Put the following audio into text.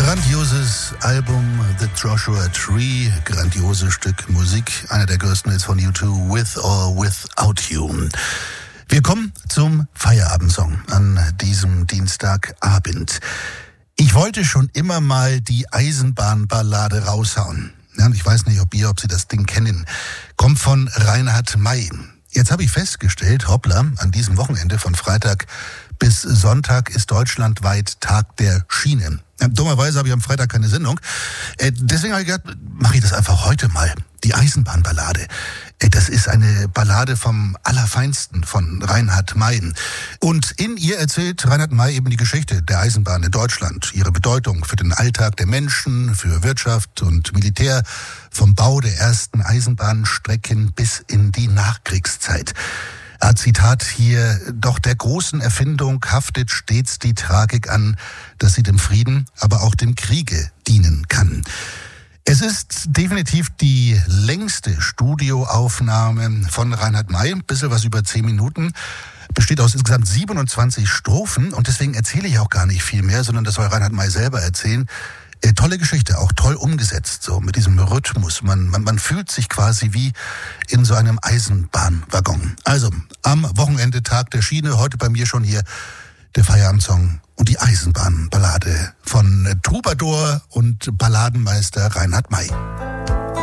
Grandioses Album The Joshua Tree, grandioses Stück Musik, einer der größten Hits von U2, With or Without You. Wir kommen zum Feierabendsong an diesem Dienstagabend. Ich wollte schon immer mal die Eisenbahnballade raushauen. Ja, ich weiß nicht, ob Sie das Ding kennen. Kommt von Reinhard May. Jetzt habe ich festgestellt, hoppla, an diesem Wochenende von Freitag bis Sonntag ist deutschlandweit Tag der Schiene. Dummerweise habe ich am Freitag keine Sendung. Deswegen habe ich gedacht, mache ich das einfach heute mal. Die Eisenbahnballade. Das ist eine Ballade vom Allerfeinsten von Reinhard May. Und in ihr erzählt Reinhard May eben die Geschichte der Eisenbahn in Deutschland, ihre Bedeutung für den Alltag der Menschen, für Wirtschaft und Militär, vom Bau der ersten Eisenbahnstrecken bis in die Nachkriegszeit. Zitat hier: Doch der großen Erfindung haftet stets die Tragik an, dass sie dem Frieden, aber auch dem Kriege dienen kann. Es ist definitiv die längste Studioaufnahme von Reinhard May, ein bisschen was über 10 Minuten, besteht aus insgesamt 27 Strophen und deswegen erzähle ich auch gar nicht viel mehr, sondern das soll Reinhard May selber erzählen. Tolle Geschichte, auch toll umgesetzt, so mit diesem Rhythmus. Man fühlt sich quasi wie in so einem Eisenbahnwaggon. Also, am Wochenende Tag der Schiene, heute bei mir schon hier der Feierabendsong und die Eisenbahnballade von Troubadour und Balladenmeister Reinhard May.